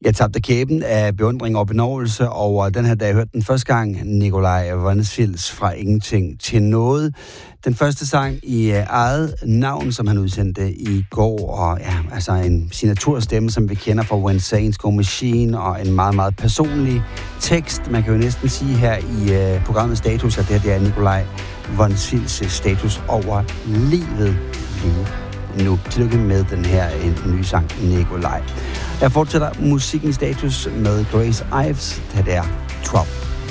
Jeg tabte kæben af beundring og benovelse over den her, da jeg hørte den første gang, Nikolaj Wronskis Fra Ingenting til Noget. Den første sang i eget navn, som han udsendte i går, og ja, altså en signaturstemme, som vi kender fra When Saints Go Machine, og en meget, meget personlig tekst. Man kan jo næsten sige her i programmet Status, at det her det er Nikolaj Wronskis status over livet lige nu. Tillykke med den her nye sang, Nikolaj. Jeg fortsætter musikken Status med Grace Ives. Det er Trop.